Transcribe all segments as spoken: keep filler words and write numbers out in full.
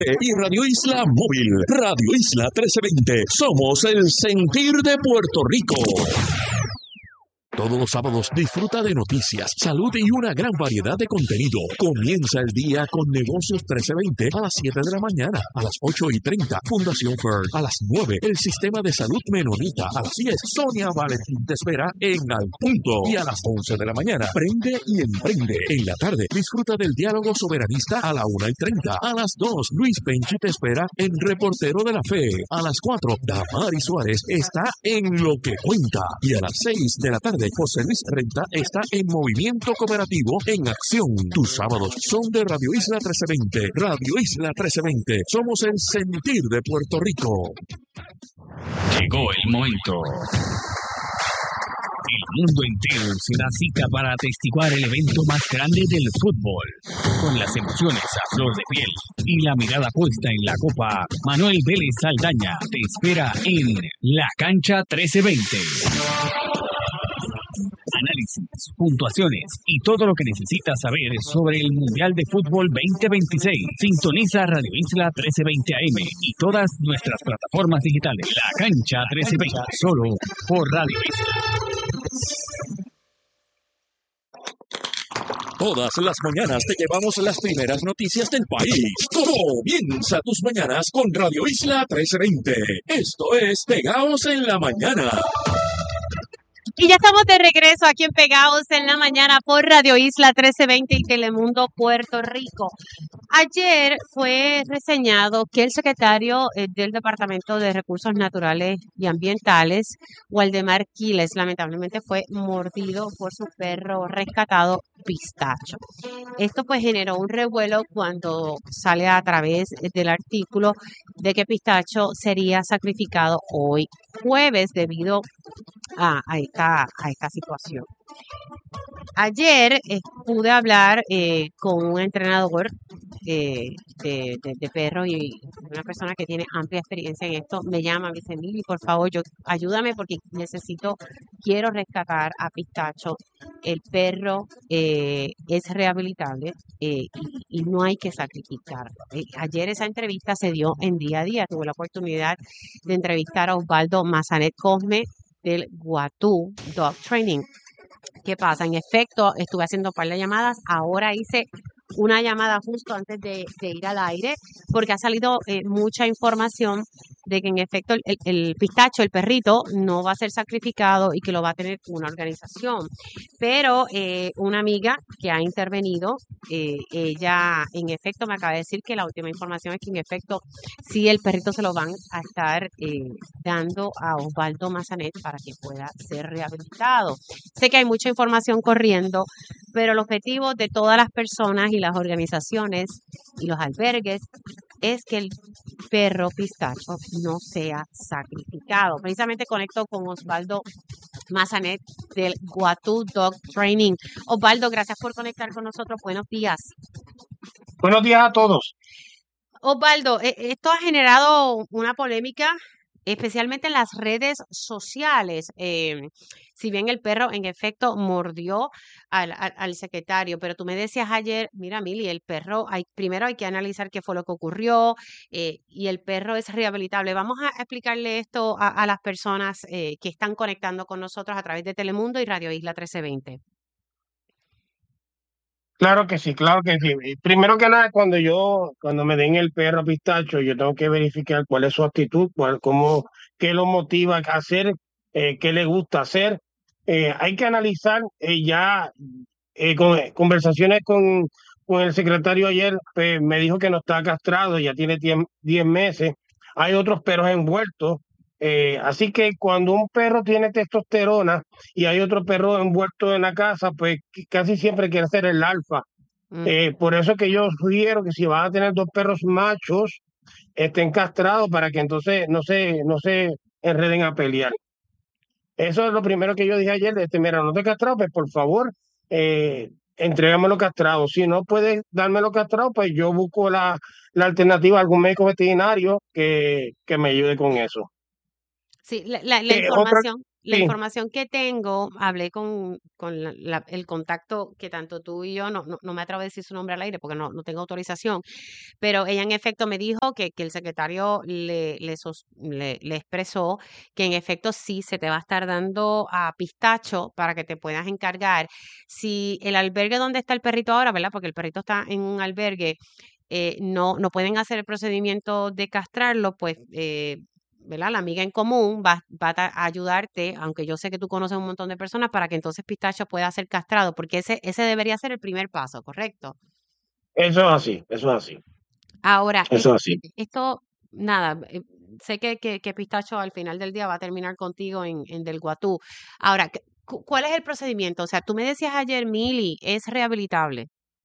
y Radio Isla Móvil. Radio Isla trece veinte. Somos el sentir de Puerto Rico. Todos los sábados disfruta de noticias, salud y una gran variedad de contenido. Comienza el día con Negocios trece veinte a las siete de la mañana, a las ocho y treinta, Fundación Fern, a las nueve, el Sistema de Salud Menonita, a las diez, Sonia Valentín te espera en Al Punto, y a las once de la mañana, Prende y Emprende. En la tarde, disfruta del diálogo soberanista a la una y treinta, a las dos, Luis Penchi te espera en Reportero de la Fe, a las cuatro, Damari Suárez está en Lo que Cuenta, y a las seis de la tarde, José Luis Renta está en Movimiento Cooperativo en Acción. Tus sábados son de Radio Isla trece veinte. Radio Isla trece veinte. Somos el sentir de Puerto Rico. Llegó el momento. El mundo entero se da cita para atestiguar el evento más grande del fútbol. Con las emociones a flor de piel y la mirada puesta en la copa, Manuel Vélez Saldaña te espera en La Cancha trece veinte. Análisis, puntuaciones y todo lo que necesitas saber sobre el Mundial de Fútbol veinte veintiséis. Sintoniza Radio Isla trece veinte A M y todas nuestras plataformas digitales. La Cancha trece veinte, solo por Radio Isla. Todas las mañanas te llevamos las primeras noticias del país. Comienza tus mañanas con Radio Isla trece veinte. Esto es Pegaos en la Mañana. Y ya estamos de regreso aquí en Pegados en la Mañana por Radio Isla trece veinte y Telemundo Puerto Rico. Ayer fue reseñado que el secretario eh, del Departamento de Recursos Naturales y Ambientales, Waldemar Quiles, lamentablemente fue mordido por su perro rescatado, Pistacho. Esto pues generó un revuelo cuando sale a través del artículo de que Pistacho sería sacrificado hoy jueves debido a, a, esta, a esta situación. Ayer eh, pude hablar eh, con un entrenador eh, de, de, de perros y una persona que tiene amplia experiencia en esto. Me llama, me dice, Mili, por favor, yo, ayúdame porque necesito, quiero rescatar a Pistacho. El perro eh, es rehabilitable eh, y, y no hay que sacrificarlo. Eh, ayer esa entrevista se dio en día a día. Tuve la oportunidad de entrevistar a Osvaldo Mazanet Cosme del Guatú Dog Training. ¿Qué pasa? En efecto, estuve haciendo un par de llamadas. Ahora hice una llamada justo antes de, de ir al aire porque ha salido eh, mucha información de que en efecto el, el Pistacho, el perrito, no va a ser sacrificado y que lo va a tener una organización. Pero eh, una amiga que ha intervenido, eh, ella en efecto me acaba de decir que la última información es que en efecto sí el perrito se lo van a estar eh, dando a Osvaldo Mazanet para que pueda ser rehabilitado. Sé que hay mucha información corriendo, pero el objetivo de todas las personas y las organizaciones y los albergues es que el perro Pistacho no sea sacrificado. Precisamente conecto con Osvaldo Mazanet del Guatú Dog Training. Osvaldo, gracias por conectar con nosotros. Buenos días. Buenos días a todos. Osvaldo, esto ha generado una polémica, especialmente en las redes sociales. Eh, si bien el perro en efecto mordió al, al, al secretario, pero tú me decías ayer, mira Mili, el perro, hay, primero hay que analizar qué fue lo que ocurrió eh, y el perro es rehabilitable. Vamos a explicarle esto a, a las personas eh, que están conectando con nosotros a través de Telemundo y Radio Isla trece veinte. Claro que sí, claro que sí. Primero que nada, cuando yo, cuando me den el perro Pistacho, yo tengo que verificar cuál es su actitud, cuál, cómo, qué lo motiva a hacer, eh, qué le gusta hacer. Eh, hay que analizar eh, ya eh, con, conversaciones con, con el secretario ayer, pues, me dijo que no está castrado, ya tiene diez meses. Hay otros perros envueltos. Eh, así que cuando un perro tiene testosterona y hay otro perro envuelto en la casa, pues casi siempre quiere ser el alfa. Mm. Eh, por eso que yo sugiero que si van a tener dos perros machos, estén castrados para que entonces no se, no se enreden a pelear. Eso es lo primero que yo dije ayer. Este, mira, no te castrado, pues por favor, eh, entrégamelo castrado. Si no puedes dármelo castrado, pues yo busco la, la alternativa a algún médico veterinario que, que me ayude con eso. Sí, la, la, la eh, información, otra... la Sí, información que tengo, hablé con, con la- la- el contacto que tanto tú y yo, no, no, no me atrevo a decir su nombre al aire porque no, no tengo autorización, pero ella en efecto me dijo que, que el secretario le, le, sos- le, le expresó que en efecto sí se te va a estar dando a pistacho para que te puedas encargar. Si el albergue donde está el perrito ahora, ¿verdad? Porque el perrito está en un albergue, eh, no, no pueden hacer el procedimiento de castrarlo, pues, eh, ¿verdad? La amiga en común va, va a ta- a ayudarte, aunque yo sé que tú conoces un montón de personas, para que entonces Pistacho pueda ser castrado, porque ese, ese debería ser el primer paso, ¿correcto? eso es así, eso es así, Ahora, es- eso es así. esto, nada, eh, sé que, que, que Pistacho al final del día va a terminar contigo en, en Del Guatú. Ahora, ¿qué- cu- ¿cuál es el procedimiento? O sea, tú me decías ayer, Mili, es rehabilitable.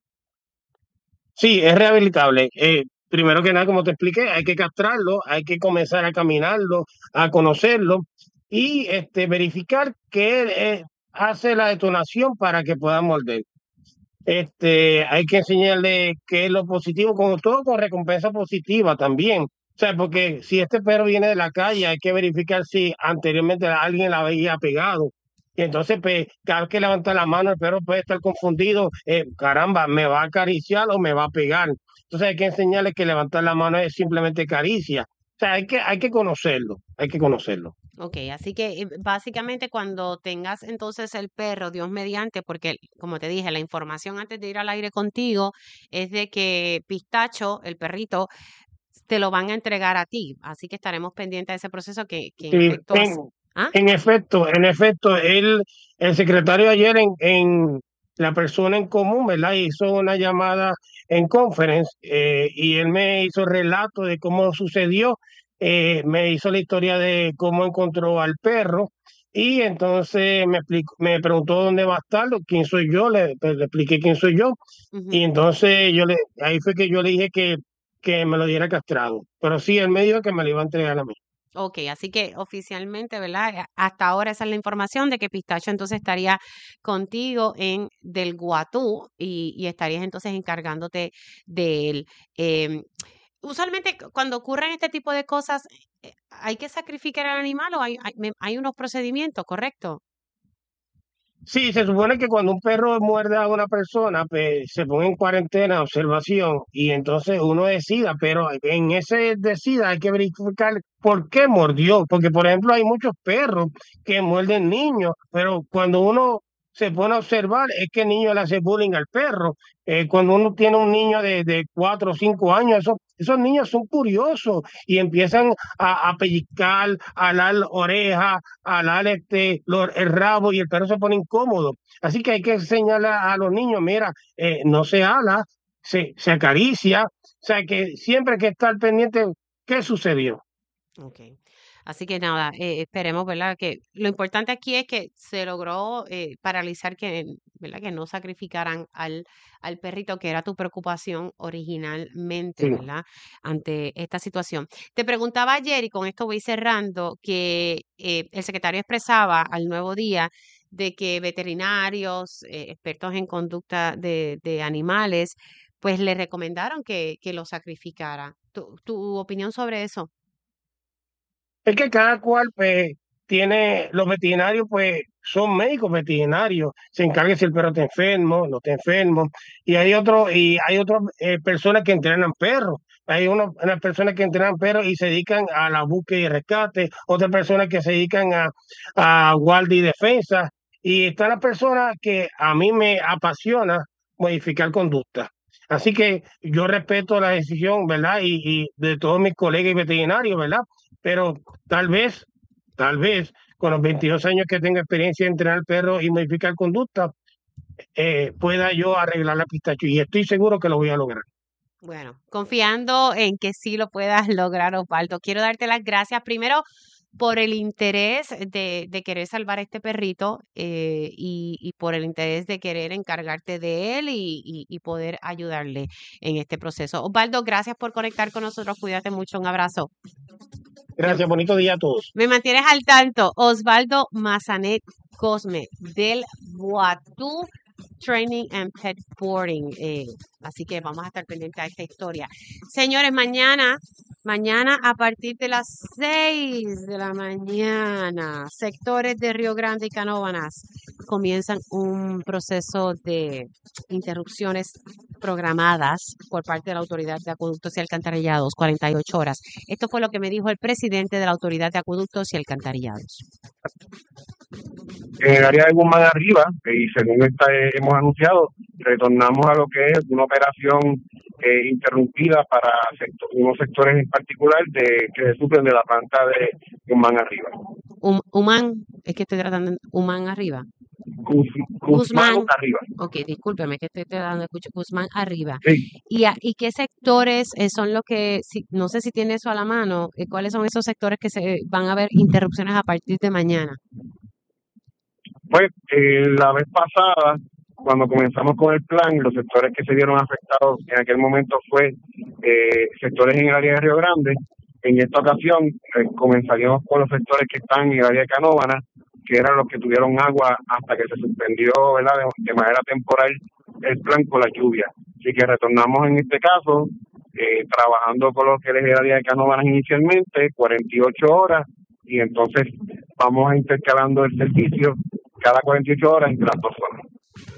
Sí, es rehabilitable. Eh, primero que nada, como te expliqué, hay que castrarlo, hay que comenzar a caminarlo, a conocerlo y este, verificar que él eh, hace la detonación para que pueda morder. Este, hay que enseñarle qué es lo positivo, como todo con recompensa positiva también. O sea, porque si este perro viene de la calle, hay que verificar si anteriormente alguien la había pegado. Y entonces, pues, cada vez que levanta la mano, el perro puede estar confundido, eh, caramba, ¿me va a acariciar o me va a pegar? Entonces hay que enseñarle que levantar la mano es simplemente caricia. O sea, hay que, hay que conocerlo, hay que conocerlo. Ok, así que eh, básicamente cuando tengas entonces el perro, Dios mediante, porque como te dije, la información antes de ir al aire contigo es de que Pistacho, el perrito, te lo van a entregar a ti. Así que estaremos pendientes de ese proceso que, que en Sí, efecto en, hace. ¿Ah? en efecto, en efecto, él, el secretario ayer en, en la persona en común, ¿verdad? Hizo una llamada en conference eh, y él me hizo relato de cómo sucedió, eh, me hizo la historia de cómo encontró al perro y entonces me explicó, me preguntó dónde va a estar, quién soy yo, le, pues, le expliqué quién soy yo y Ujú. entonces yo le, ahí fue que yo le dije que, que me lo diera castrado, pero sí, él me dijo que me lo iba a entregar a mí. Ok, así que oficialmente, ¿verdad? A- Hasta ahora esa es la información de que Pistacho entonces estaría contigo en Del Guatú y, y estarías entonces encargándote de él. Em, usualmente cu- cuando ocurren este tipo de cosas, eh, ¿hay que sacrificar al animal o hay, hay, me- hay unos procedimientos, correcto? Sí, se supone que cuando un perro muerde a una persona, pues se pone en cuarentena, observación, y entonces uno decida, pero en ese decida hay que verificar por qué mordió, porque por ejemplo hay muchos perros que muerden niños, pero cuando uno se pone a observar es que el niño le hace bullying al perro. Eh, cuando uno tiene un niño de, de cuatro o cinco años, esos, esos niños son curiosos y empiezan a, a pellizcar, a alar orejas, alar este, lo- el rabo y el perro se pone incómodo. Así que hay que enseñarle a, a los niños, mira, eh, no se ala, se, se acaricia, o sea que siempre hay que estar pendiente qué sucedió. Ok. Así que nada, eh, esperemos, ¿verdad? Que lo importante aquí es que se logró eh, paralizar que, ¿verdad? Que no sacrificaran al, al perrito, que era tu preocupación originalmente, Sí. ¿verdad? Ante esta situación. Te preguntaba ayer, y con esto voy cerrando, que eh, el secretario expresaba al Nuevo Día de que veterinarios, eh, expertos en conducta de, de animales, pues le recomendaron que, que lo sacrificara. ¿Tu, tu opinión sobre eso? Es que cada cual pues tiene, los veterinarios pues son médicos veterinarios, se encargan si el perro está enfermo, no está enfermo, y hay otros, y hay otras eh, personas que entrenan perros, hay uno- unas personas que entrenan perros y se dedican a la búsqueda y rescate, otras personas que se dedican a, a guardia y defensa, y están las personas que a mí me apasiona modificar conducta. Así que yo respeto la decisión, ¿verdad? Y, y de todos mis colegas y veterinarios, ¿verdad? Pero tal vez, tal vez, con los veintidós años que tengo experiencia en entrenar perros y modificar conducta, eh, pueda yo arreglar la pistacho. Y estoy seguro que lo voy a lograr. Bueno, confiando en que sí lo puedas lograr, Osvaldo. Quiero darte las gracias primero por el interés de, de querer salvar a este perrito eh, y, y por el interés de querer encargarte de él y, y- y poder ayudarle en este proceso. Osvaldo, gracias por conectar con nosotros. Cuídate mucho. Un abrazo. Me, Gracias, bonito día a todos. me mantienes al tanto. Osvaldo Mazanet Cosme del Boatú Training and Pet Boarding. Eh, así que vamos a estar pendientes a esta historia. Señores, mañana Mañana a partir de las seis de la mañana, sectores de Río Grande y Canóvanas comienzan un proceso de interrupciones programadas por parte de la Autoridad de Acueductos y Alcantarillados, cuarenta y ocho horas. Esto fue lo que me dijo el presidente de la Autoridad de Acueductos y Alcantarillados. En el área de Guzmán arriba, y según esta eh, hemos anunciado, retornamos a lo que es una operación eh, interrumpida para sector, unos sectores en particular de que se suplen de la planta de Guzmán arriba. Um, Humán, es que estoy tratando de Humán arriba. Guz, Guzmán, Guzmán arriba. Ok, discúlpeme que estoy tratando de escuchar Guzmán arriba. Sí. ¿Y, a, y qué sectores eh, son los que, si, no sé si tiene eso a la mano, eh, cuáles son esos sectores que se van a haber interrupciones a partir de mañana? Pues eh, la vez pasada, cuando comenzamos con el plan, los sectores que se vieron afectados en aquel momento fue eh, sectores en el área de Río Grande. En esta ocasión eh, comenzaríamos con los sectores que están en el área de Canóvanas, que eran los que tuvieron agua hasta que se suspendió, ¿verdad?, de, de manera temporal el plan por la lluvia. Así que retornamos en este caso, eh, trabajando con los que es el área de Canóvanas inicialmente, cuarenta y ocho horas, y entonces vamos a intercalando el servicio cada cuarenta y ocho horas entre las dos zonas.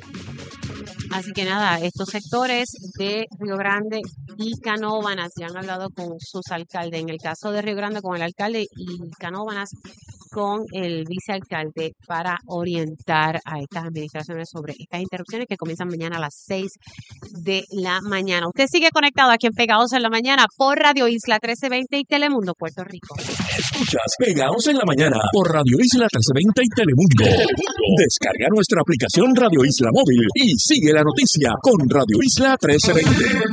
Así que nada, estos sectores de Río Grande y Canóvanas ya han hablado con sus alcaldes. En el caso de Río Grande con el alcalde y Canóvanas con el vicealcalde para orientar a estas administraciones sobre estas interrupciones que comienzan mañana a las seis de la mañana. Usted sigue conectado aquí en Pegados en la Mañana por Radio Isla trece veinte y Telemundo Puerto Rico. Escuchas Pegados en la Mañana por Radio Isla trece veinte y Telemundo. Descarga nuestra aplicación Radio Isla Móvil y sigue la noticia con Radio Isla trece veinte.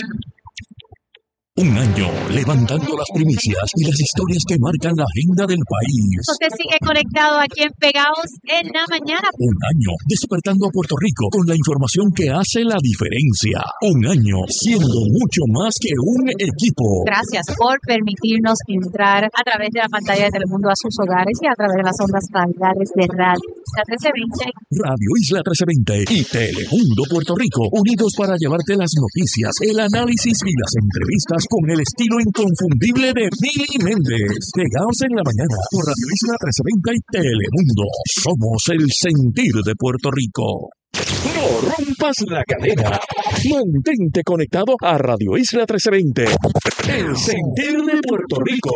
Un año levantando las primicias y las historias que marcan la agenda del país. Usted sigue conectado aquí en Pegados en la Mañana. Un año despertando a Puerto Rico con la información que hace la diferencia. Un año siendo mucho más que un equipo. Gracias por permitirnos entrar a través de la pantalla de Telemundo a sus hogares y a través de las ondas radiales de Radio Isla trece veinte. Radio Isla trece veinte y Telemundo Puerto Rico, unidos para llevarte las noticias, el análisis y las entrevistas con el estilo inconfundible de Mili Méndez. Pegados en la Mañana por Radio Isla trece veinte y Telemundo. Somos el sentir de Puerto Rico. No rompas la cadena. Mantente conectado a Radio Isla trece veinte. El sentir de Puerto Rico.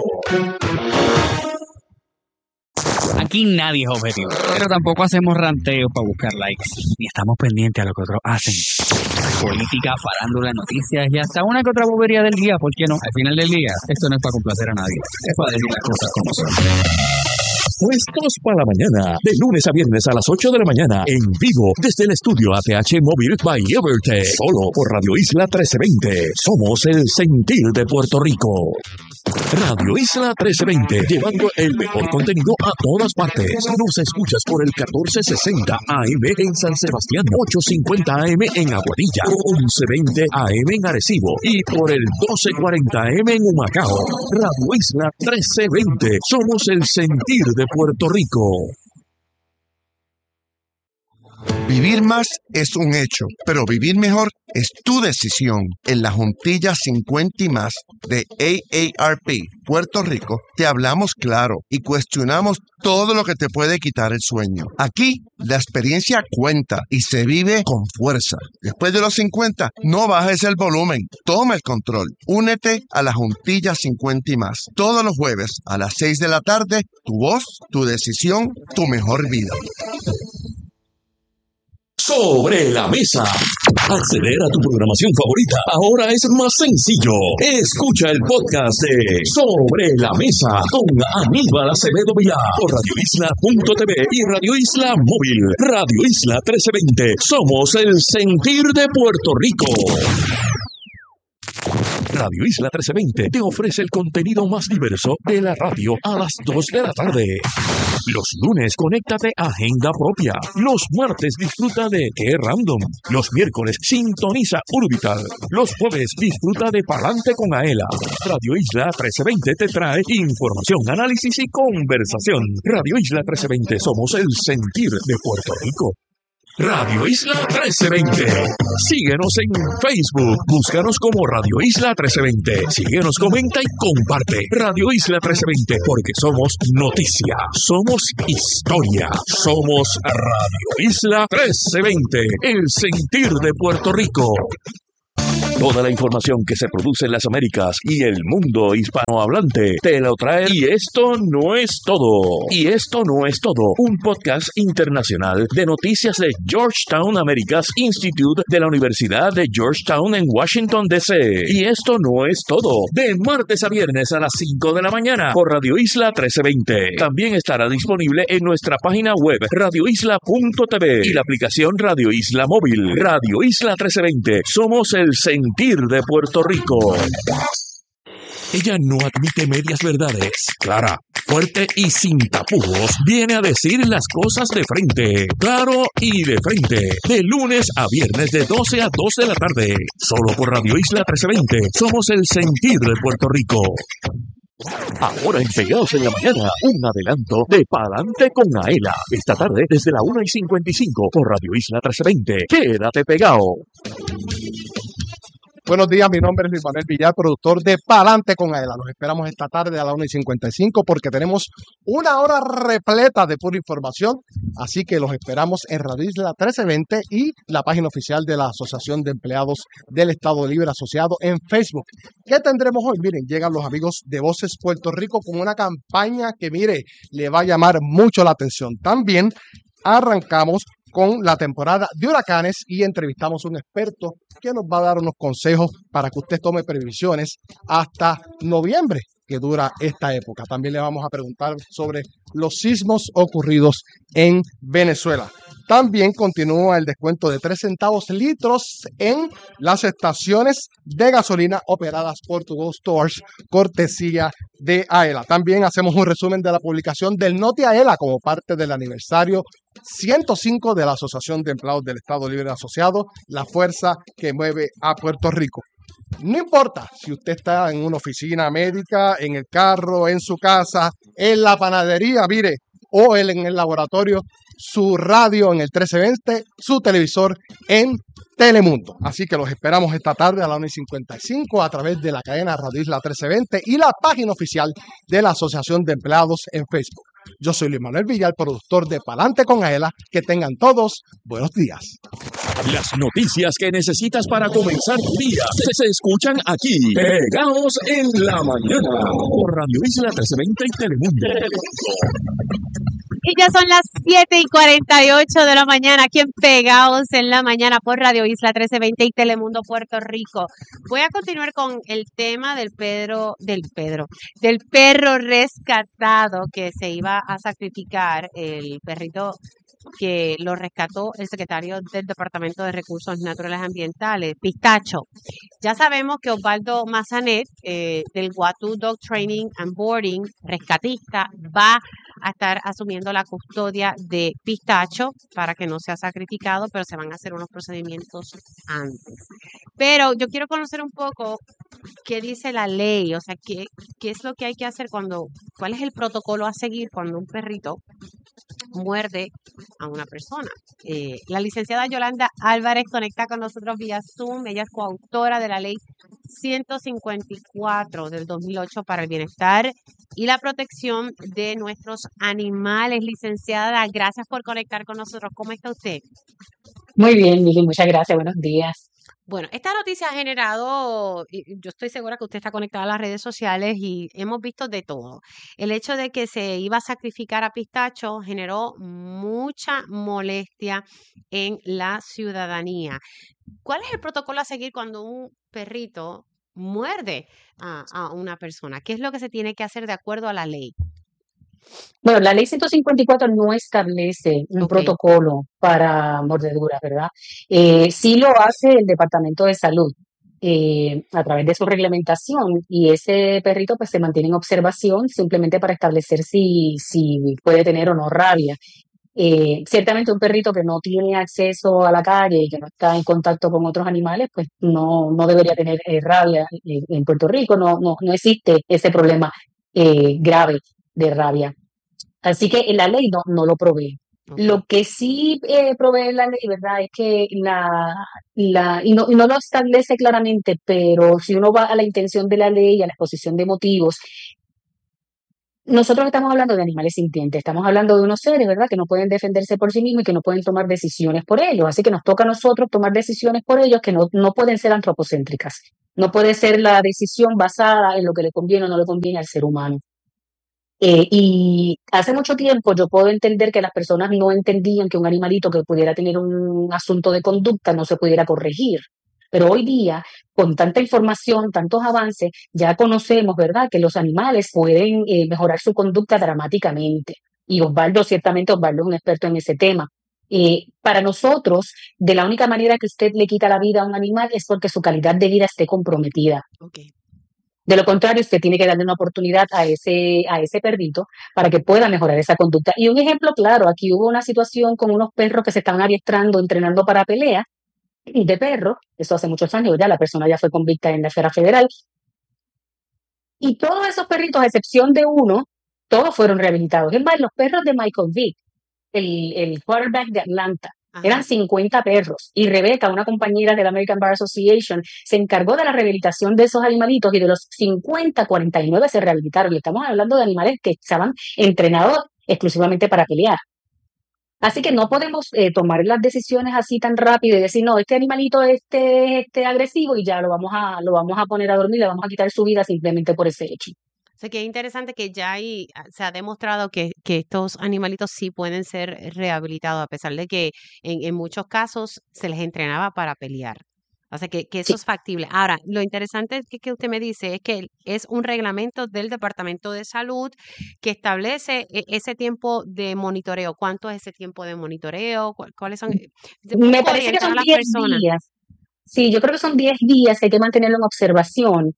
Aquí nadie es objetivo, pero tampoco hacemos ranteos para buscar likes, ni estamos pendientes a lo que otros hacen. Política, farándula, noticias y hasta una que otra bobería del día, ¿por qué no? Al final del día, esto no es para complacer a nadie, es para decir las cosas como son. Puestos para la mañana, de lunes a viernes a las ocho de la mañana, en vivo, desde el estudio A T H Móvil by Evertech, solo por Radio Isla trece veinte. Somos el sentir de Puerto Rico. Radio Isla trece veinte, llevando el mejor contenido a todas partes. Nos escuchas por el catorce sesenta A M en San Sebastián, ochocientos cincuenta A M en Aguadilla, once veinte A M en Arecibo y por el doce cuarenta A M en Humacao. Radio Isla trece veinte, somos el sentir de Puerto Rico. Vivir más es un hecho, pero vivir mejor es tu decisión. En la Juntilla cincuenta y más de A A R P Puerto Rico te hablamos claro y cuestionamos todo lo que te puede quitar el sueño. Aquí la experiencia cuenta y se vive con fuerza. Después de los cincuenta, no bajes el volumen, toma el control. Únete a la Juntilla cincuenta y más. Todos los jueves a las seis de la tarde, tu voz, tu decisión, tu mejor vida. Sobre la mesa. Acceder a tu programación favorita ahora es más sencillo. Escucha el podcast de Sobre la Mesa con Aníbal Acevedo Vilá por radio isla punto t v y Radio Isla Móvil. Radio Isla trece veinte. Somos el sentir de Puerto Rico. Radio Isla trece veinte te ofrece el contenido más diverso de la radio a las dos de la tarde. Los lunes, conéctate a Agenda Propia. Los martes, disfruta de Qué Random. Los miércoles, sintoniza Urbital. Los jueves, disfruta de Palante con Aela. Radio Isla trece veinte te trae información, análisis y conversación. Radio Isla trece veinte, somos el sentir de Puerto Rico. Radio Isla trece veinte. Síguenos en Facebook. Búscanos como Radio Isla trece veinte. Síguenos, comenta y comparte. Radio Isla trece veinte, porque somos noticia, somos historia, somos Radio Isla trece veinte, el sentir de Puerto Rico. Toda la información que se produce en las Américas y el mundo hispanohablante te lo trae. Y esto no es todo. Y esto no es todo. Un podcast internacional de noticias de Georgetown Americas Institute de la Universidad de Georgetown en Washington, D C Y esto no es todo. De martes a viernes a las cinco de la mañana por Radio Isla trece veinte. También estará disponible en nuestra página web radio isla punto t v y la aplicación Radio Isla Móvil. Radio Isla trece veinte. Somos el sentir de Puerto Rico. Ella no admite medias verdades. Clara, fuerte y sin tapujos, viene a decir las cosas de frente. Claro y de frente. De lunes a viernes de doce a dos de la tarde. Solo por Radio Isla trece veinte. Somos el sentir de Puerto Rico. Ahora en Pegados en la Mañana, un adelanto de Pa'lante con Aela. Esta tarde desde la una y cincuenta y cinco por Radio Isla trece veinte. Quédate pegado. Buenos días, mi nombre es Luis Manuel Villar, productor de Pa'lante con Aela. Los esperamos esta tarde a la una y cincuenta y cinco porque tenemos una hora repleta de pura información. Así que los esperamos en Radio Isla trece veinte y la página oficial de la Asociación de Empleados del Estado Libre Asociado en Facebook. ¿Qué tendremos hoy? Miren, llegan los amigos de Voces Puerto Rico con una campaña que, mire, le va a llamar mucho la atención. También arrancamos con la temporada de huracanes y entrevistamos a un experto que nos va a dar unos consejos para que usted tome previsiones hasta noviembre, que dura esta época. También le vamos a preguntar sobre los sismos ocurridos en Venezuela. También continúa el descuento de tres centavos litros en las estaciones de gasolina operadas por To Go Stores, cortesía de Aela. También hacemos un resumen de la publicación del Noti Aela como parte del aniversario ciento cinco de la Asociación de Empleados del Estado Libre Asociado, la fuerza que mueve a Puerto Rico. No importa si usted está en una oficina médica, en el carro, en su casa, en la panadería, mire, o en el laboratorio, su radio en el trece veinte, su televisor en Telemundo. Así que los esperamos esta tarde a la una y cincuenta y cinco a través de la cadena Radio Isla trece veinte y la página oficial de la Asociación de Empleados en Facebook. Yo soy Luis Manuel Villar, productor de Pa'lante con Aela. Que tengan todos buenos días. Las noticias que necesitas para comenzar tu día se, se escuchan aquí. Pegados en la Mañana por Radio Isla trece veinte y Telemundo. Y ya son las siete y cuarenta y ocho de la mañana, aquí en Pegados en la Mañana por Radio Isla trece veinte y Telemundo Puerto Rico. Voy a continuar con el tema del Pedro, del Pedro, del perro rescatado que se iba a sacrificar, el perrito que lo rescató el secretario del Departamento de Recursos Naturales Ambientales, Pistacho. Ya sabemos que Osvaldo Mazanet, eh, del Guatú Dog Training and Boarding, rescatista, va a estar asumiendo la custodia de Pistacho para que no sea sacrificado, pero se van a hacer unos procedimientos antes. Pero yo quiero conocer un poco qué dice la ley, o sea, qué, qué es lo que hay que hacer cuando, cuál es el protocolo a seguir cuando un perrito muerde a una persona. Eh, la licenciada Yolanda Álvarez conecta con nosotros vía Zoom. Ella es coautora de la ley ciento cincuenta y cuatro del dos mil ocho para el bienestar y la protección de nuestros animales. Licenciada, gracias por conectar con nosotros. ¿Cómo está usted? Muy bien, Mili, muchas gracias. Buenos días. Bueno, esta noticia ha generado, yo estoy segura que usted está conectada a las redes sociales y hemos visto de todo. El hecho de que se iba a sacrificar a Pistacho generó mucha molestia en la ciudadanía. ¿Cuál es el protocolo a seguir cuando un perrito muerde a, a una persona? ¿Qué es lo que se tiene que hacer de acuerdo a la ley? Bueno, la ley ciento cincuenta y cuatro no establece un Ok. protocolo para mordeduras, ¿verdad? Eh, sí lo hace el Departamento de Salud eh, a través de su reglamentación y ese perrito pues se mantiene en observación simplemente para establecer si, si puede tener o no rabia. Eh, ciertamente un perrito que no tiene acceso a la calle y que no está en contacto con otros animales, pues no, no debería tener eh, rabia. Eh, en Puerto Rico no, no, no existe ese problema eh, grave de rabia. Así que la ley no, no lo provee. Okay. Lo que sí eh, provee la ley, ¿verdad? Es que la, la y, no, y no lo establece claramente, pero si uno va a la intención de la ley, a la exposición de motivos, nosotros estamos hablando de animales sintientes, estamos hablando de unos seres, ¿verdad?, que no pueden defenderse por sí mismos y que no pueden tomar decisiones por ellos. Así que nos toca a nosotros tomar decisiones por ellos que no, no pueden ser antropocéntricas. No puede ser la decisión basada en lo que le conviene o no le conviene al ser humano. Eh, y hace mucho tiempo yo puedo entender que las personas no entendían que un animalito que pudiera tener un asunto de conducta no se pudiera corregir. Pero hoy día, con tanta información, tantos avances, ya conocemos, ¿verdad?, que los animales pueden eh, mejorar su conducta dramáticamente. Y Osvaldo, ciertamente Osvaldo es un experto en ese tema. Eh, para nosotros, de la única manera que usted le quita la vida a un animal es porque su calidad de vida esté comprometida. Okay. De lo contrario, usted tiene que darle una oportunidad a ese, a ese perrito para que pueda mejorar esa conducta. Y un ejemplo claro, aquí hubo una situación con unos perros que se estaban adiestrando, entrenando para pelea de perros, eso hace muchos años ya, la persona ya fue convicta en la esfera federal, y todos esos perritos, a excepción de uno, todos fueron rehabilitados. Es más, los perros de Michael Vick, el, el quarterback de Atlanta, Ajá. eran cincuenta perros, y Rebeca, una compañera de la American Bar Association, se encargó de la rehabilitación de esos animalitos, y de los cincuenta, cuarenta y nueve se rehabilitaron. Y estamos hablando de animales que estaban entrenados exclusivamente para pelear. Así que no podemos eh, tomar las decisiones así tan rápido y decir, no, este animalito este, este agresivo y ya lo vamos a lo vamos a poner a dormir, le vamos a quitar su vida simplemente por ese hecho. O sea, que es interesante que ya hay, se ha demostrado que, que estos animalitos sí pueden ser rehabilitados, a pesar de que en, en muchos casos se les entrenaba para pelear. O sea, que, que eso Sí. es factible. Ahora, lo interesante que, que usted me dice es que es un reglamento del Departamento de Salud que establece e- ese tiempo de monitoreo. ¿Cuánto es ese tiempo de monitoreo? ¿Cuál- ¿Cuáles son? Un Me poco parece que orientar a son las diez personas. días. Sí, yo creo que son diez días que hay que mantenerlo en observación.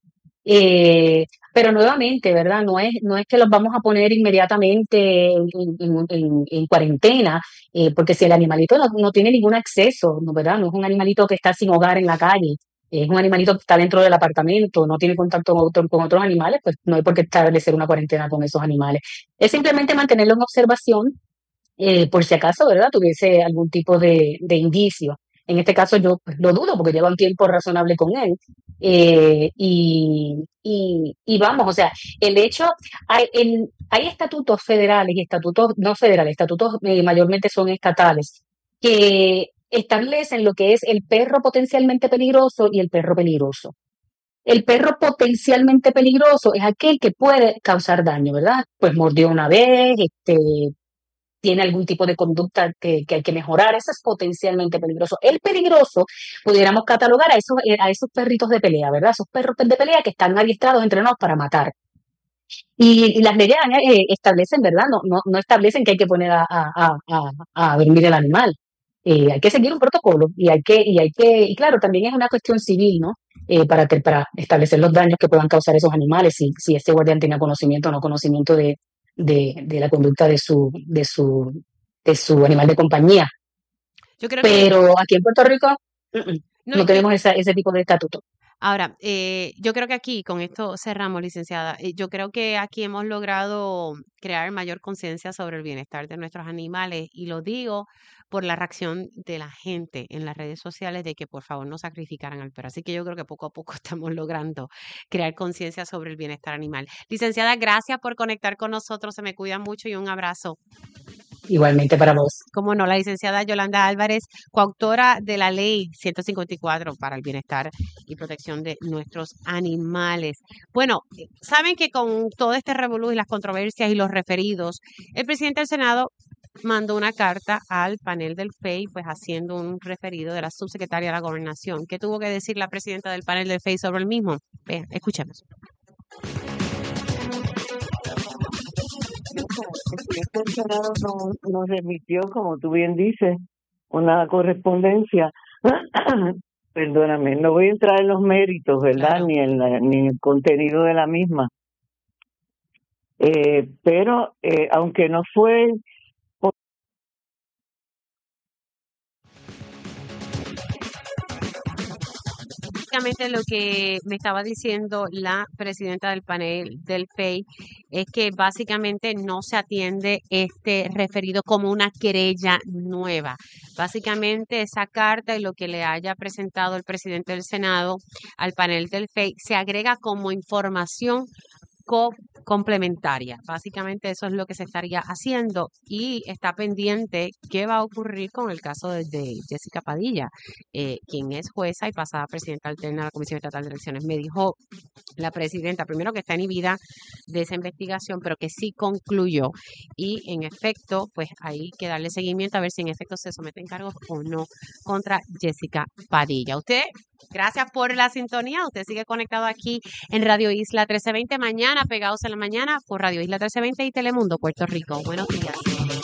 Eh, pero nuevamente, ¿verdad? No es, no es que los vamos a poner inmediatamente en, en- en- en cuarentena, eh, porque si el animalito no, no tiene ningún acceso, ¿no, ¿verdad? No es un animalito que está sin hogar en la calle, es un animalito que está dentro del apartamento, no tiene contacto con, otro- con otros animales, pues no hay por qué establecer una cuarentena con esos animales. Es simplemente mantenerlo en observación, eh, por si acaso, ¿verdad?, tuviese algún tipo de, de indicio. En este caso yo pues, lo dudo porque lleva un tiempo razonable con él. Eh, y, y, y vamos, o sea, el hecho, hay, el- hay estatutos federales y estatutos no federales, estatutos eh, mayormente son estatales, que establecen lo que es el perro potencialmente peligroso y el perro peligroso. El perro potencialmente peligroso es aquel que puede causar daño, ¿verdad? Pues mordió una vez, este, tiene algún tipo de conducta que, que hay que mejorar, eso es potencialmente peligroso. El peligroso, pudiéramos catalogar a esos, eh, a esos perritos de pelea, ¿verdad? Esos perros de pelea que están adiestrados, entrenados para matar. Y, y las leyes eh, establecen, ¿verdad? No, no, no establecen que hay que poner a, a, a, a- a dormir el animal. Eh, hay que seguir un protocolo y hay que, y hay que, y claro, también es una cuestión civil, ¿no? Eh, para, te- para establecer los daños que puedan causar esos animales, si, si este guardián tenga conocimiento o no conocimiento de, de, de la conducta de su, de su, de su animal de compañía. Yo creo que, Pero aquí en Puerto Rico, mm, mm, no, no y, tenemos esa, ese tipo de estatuto. ahora, eh, yo creo que aquí, con esto cerramos, licenciada. eh, Yo creo que aquí hemos logrado crear mayor conciencia sobre el bienestar de nuestros animales y lo digo por la reacción de la gente en las redes sociales de que por favor no sacrificaran al perro. Así que yo creo que poco a poco estamos logrando crear conciencia sobre el bienestar animal. Licenciada, gracias por conectar con nosotros. Se me cuidan mucho y un abrazo. Igualmente para vos. Como no, la licenciada Yolanda Álvarez, coautora de la ley ciento cincuenta y cuatro para el bienestar y protección de nuestros animales. Bueno, saben que con todo este revolú y las controversias y los referidos, el presidente del Senado mandó una carta al panel del F E I, pues haciendo un referido de la subsecretaria de la Gobernación. ¿Qué tuvo que decir la presidenta del panel del F E I sobre el mismo? Vean, escuchemos. El Senado nos, nos remitió, como tú bien dices, una correspondencia. Perdóname, no voy a entrar en los méritos, ¿verdad? Claro. Ni en, la- ni en el contenido de la misma. Eh, pero, eh, aunque no fue básicamente lo que me estaba diciendo la presidenta del panel del F E I es que básicamente no se atiende este referido como una querella nueva. Básicamente esa carta y lo que le haya presentado el presidente del Senado al panel del F E I se agrega como información co- complementaria. Básicamente eso es lo que se estaría haciendo y está pendiente qué va a ocurrir con el caso de, de Jessica Padilla, eh, quien es jueza y pasada presidenta alterna de la Comisión Estatal de Elecciones. Me dijo la presidenta, primero que está inhibida de esa investigación, pero que sí concluyó y en efecto, pues hay que darle seguimiento a ver si en efecto se someten cargos o no contra Jessica Padilla. Usted, gracias por la sintonía, usted sigue conectado aquí en Radio Isla trece veinte, mañana pegados en la mañana por Radio Isla trece veinte y Telemundo Puerto Rico. Buenos días.